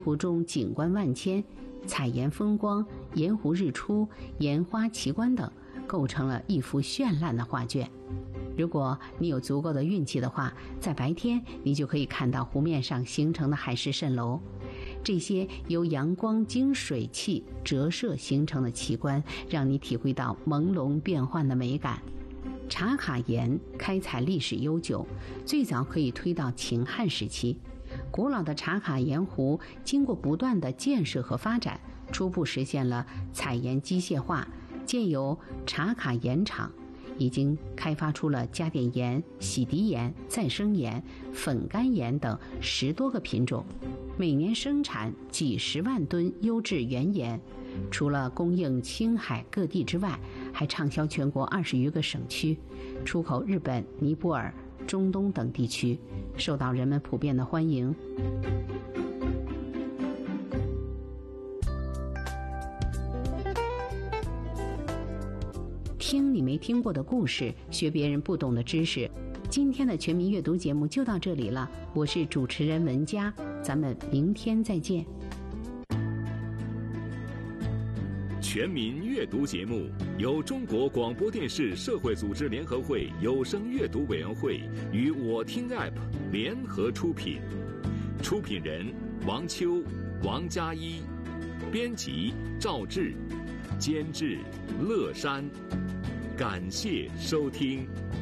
湖中景观万千，采盐风光、盐湖日出、盐花奇观等，构成了一幅绚烂的画卷。如果你有足够的运气的话，在白天你就可以看到湖面上形成的海市蜃楼。这些由阳光经水汽折射形成的奇观，让你体会到朦胧变幻的美感。茶卡盐开采历史悠久，最早可以推到秦汉时期。古老的茶卡盐湖经过不断的建设和发展，初步实现了采盐机械化，建有茶卡盐厂，已经开发出了加碘盐、洗涤盐、再生盐、粉干盐等10多个品种，每年生产几十万吨优质原盐。除了供应青海各地之外，还畅销全国20余个省区，出口日本、尼泊尔、中东等地区，受到人们普遍的欢迎。听你没听过的故事，学别人不懂的知识。今天的全民阅读节目就到这里了，我是主持人文佳，咱们明天再见。 全民阅读节目由中国广播电视社会组织联合会有声阅读委员会与我听 App 联合出品，出品人王秋、王佳一，编辑赵志，监制乐山。感谢收听。